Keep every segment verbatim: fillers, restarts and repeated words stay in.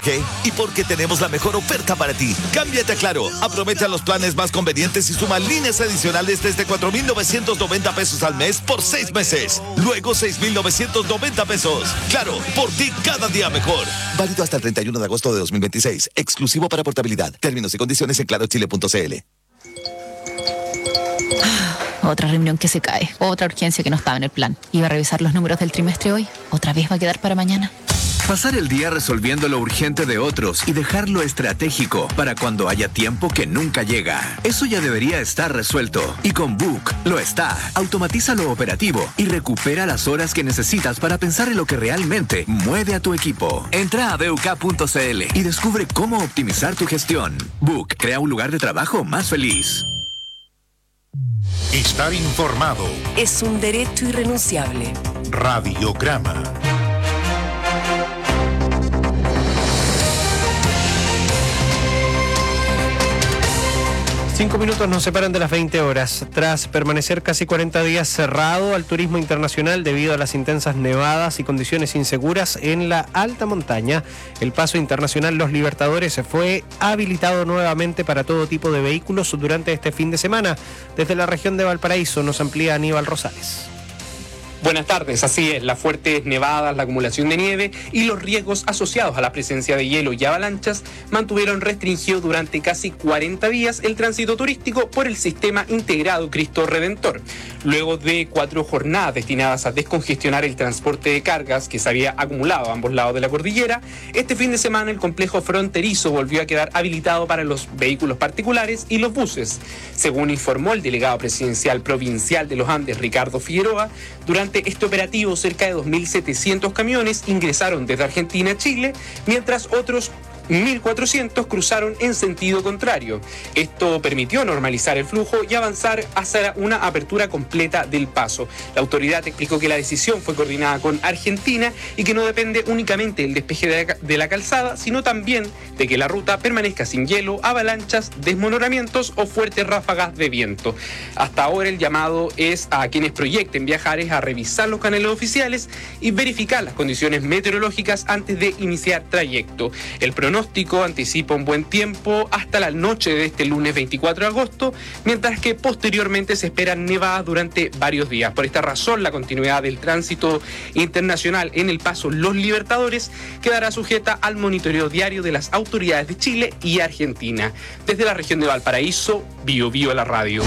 qué? Y porque tenemos la mejor oferta para ti. Cámbiate a Claro, aprovecha los planes más convenientes y suma líneas adicionales desde cuatro mil novecientos noventa pesos al mes por seis meses. Luego seis mil novecientos noventa pesos. Claro, por ti cada día mejor. Válido hasta el treinta y uno de agosto de dos mil veintiséis. Exclusivo para portabilidad. Términos y condiciones en claro chile punto c l. Otra reunión que se cae, otra urgencia que no estaba en el plan. Iba a revisar los números del trimestre hoy, otra vez va a quedar para mañana. Pasar el día resolviendo lo urgente de otros y dejarlo estratégico para cuando haya tiempo que nunca llega. Eso ya debería estar resuelto. Y con Book lo está. Automatiza lo operativo y recupera las horas que necesitas para pensar en lo que realmente mueve a tu equipo. Entra a b u k punto c l y descubre cómo optimizar tu gestión. Book crea un lugar de trabajo más feliz. Estar informado es un derecho irrenunciable. Radiograma. Cinco minutos nos separan de las veinte horas. Tras permanecer casi cuarenta días cerrado al turismo internacional debido a las intensas nevadas y condiciones inseguras en la alta montaña, el paso internacional Los Libertadores fue habilitado nuevamente para todo tipo de vehículos durante este fin de semana. Desde la región de Valparaíso nos amplía Aníbal Rosales. Buenas tardes, así es, las fuertes nevadas, la acumulación de nieve y los riesgos asociados a la presencia de hielo y avalanchas mantuvieron restringido durante casi cuarenta días el tránsito turístico por el sistema integrado Cristo Redentor. Luego de cuatro jornadas destinadas a descongestionar el transporte de cargas que se había acumulado a ambos lados de la cordillera, este fin de semana el complejo fronterizo volvió a quedar habilitado para los vehículos particulares y los buses. Según informó el delegado presidencial provincial de los Andes, Ricardo Figueroa, durante este operativo, cerca de dos mil setecientos camiones ingresaron desde Argentina a Chile, mientras otros mil cuatrocientos cruzaron en sentido contrario. Esto permitió normalizar el flujo y avanzar hacia una apertura completa del paso. La autoridad explicó que la decisión fue coordinada con Argentina y que no depende únicamente del despeje de la, de la calzada, sino también de que la ruta permanezca sin hielo, avalanchas, desmoronamientos o fuertes ráfagas de viento. Hasta ahora el llamado es a quienes proyecten viajar es a revisar los canales oficiales y verificar las condiciones meteorológicas antes de iniciar trayecto. El pronóstico pronóstico anticipa un buen tiempo hasta la noche de este lunes veinticuatro de agosto, mientras que posteriormente se esperan nevadas durante varios días. Por esta razón, la continuidad del tránsito internacional en el paso Los Libertadores quedará sujeta al monitoreo diario de las autoridades de Chile y Argentina. Desde la región de Valparaíso, Bio Bio la radio.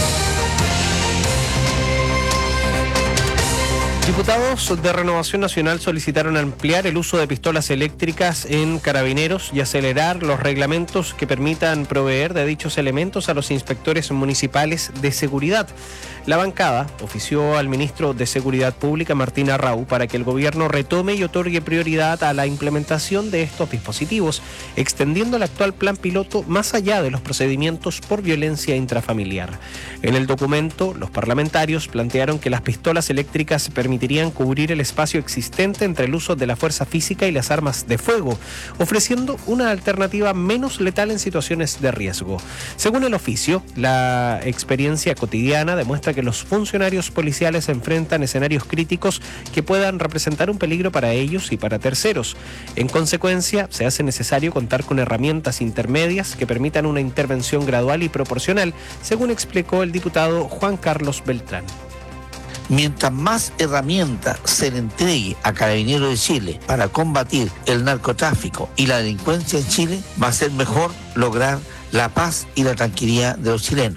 Diputados de Renovación Nacional solicitaron ampliar el uso de pistolas eléctricas en carabineros y acelerar los reglamentos que permitan proveer de dichos elementos a los inspectores municipales de seguridad. La bancada ofició al ministro de Seguridad Pública, Martín Arrau, para que el gobierno retome y otorgue prioridad a la implementación de estos dispositivos, extendiendo el actual plan piloto más allá de los procedimientos por violencia intrafamiliar. En el documento, los parlamentarios plantearon que las pistolas eléctricas permitirían cubrir el espacio existente entre el uso de la fuerza física y las armas de fuego, ofreciendo una alternativa menos letal en situaciones de riesgo. Según el oficio, la experiencia cotidiana demuestra que los funcionarios policiales enfrentan escenarios críticos que puedan representar un peligro para ellos y para terceros. En consecuencia, se hace necesario contar con herramientas intermedias que permitan una intervención gradual y proporcional, según explicó el diputado Juan Carlos Beltrán. Mientras más herramientas se le entregue a Carabineros de Chile para combatir el narcotráfico y la delincuencia en Chile, va a ser mejor lograr la paz y la tranquilidad de los chilenos.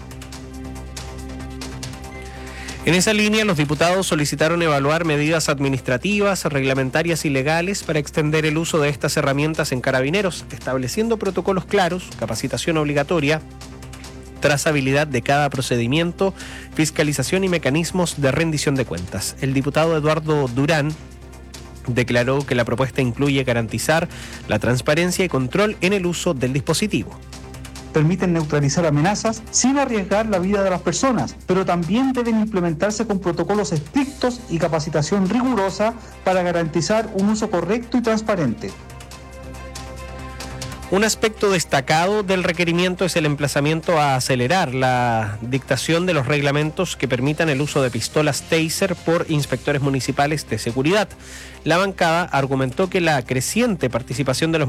En esa línea, los diputados solicitaron evaluar medidas administrativas, reglamentarias y legales para extender el uso de estas herramientas en Carabineros, estableciendo protocolos claros, capacitación obligatoria, trazabilidad de cada procedimiento, fiscalización y mecanismos de rendición de cuentas. El diputado Eduardo Durán declaró que la propuesta incluye garantizar la transparencia y control en el uso del dispositivo. Permiten neutralizar amenazas sin arriesgar la vida de las personas, pero también deben implementarse con protocolos estrictos y capacitación rigurosa para garantizar un uso correcto y transparente. Un aspecto destacado del requerimiento es el emplazamiento a acelerar la dictación de los reglamentos que permitan el uso de pistolas Taser por inspectores municipales de seguridad. La bancada argumentó que la creciente participación de los